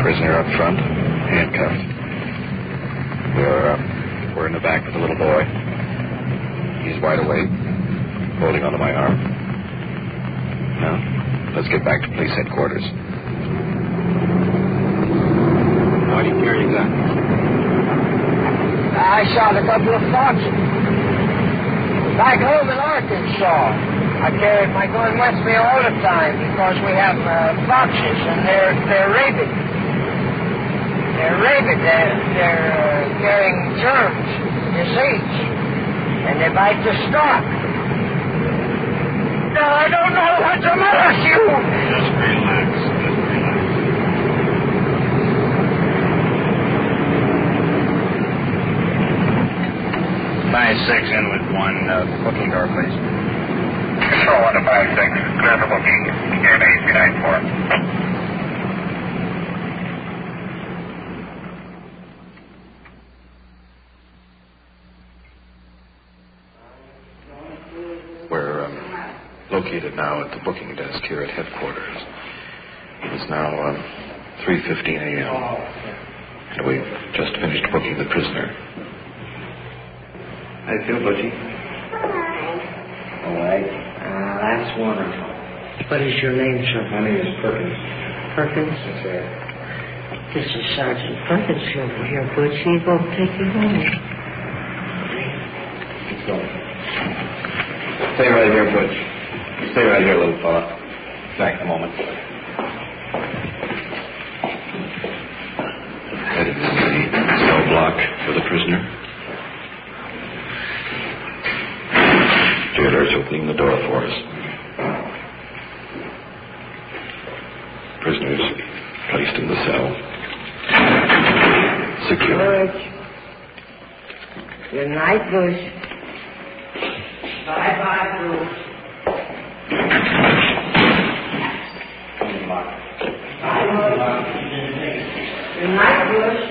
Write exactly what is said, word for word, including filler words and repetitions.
prisoner up front, handcuffed. We're, uh, we're in the back with the little boy. He's wide awake, holding onto my arm. Now, let's get back to police headquarters. Why do you carry a gun? I shot a couple of foxes. Back home in Arkansas. I carried my gun with me all the time because we have uh, foxes and they're they're rabid. They're rabid. They're, they're uh, carrying germs, disease, and they bite the stock. No, I don't know what's the matter with you. Just relax. Just relax. Five six in with one uh, booking door, please. Control one to five six. Clear for booking. Game A three nine four. We're um, located now at the booking desk here at headquarters. It is now um, three fifteen a.m. and we've just finished booking the prisoner. How do you feel, Butchie? All right. Uh, that's wonderful. What is your name, sir? My name is Perkins. Perkins? That's right. This is Sergeant Perkins over here, Butch. He's going to take you home. Let's go. Stay right here, Butch. Stay right here, little fella. Back in a moment. Headed to the cell block for the prisoner. Jailer's opening the door for us. Prisoners placed in the cell. Secure. Butch. Good night, Bush. Bye-bye, Bush. Bye, Bush. Good night, Bush.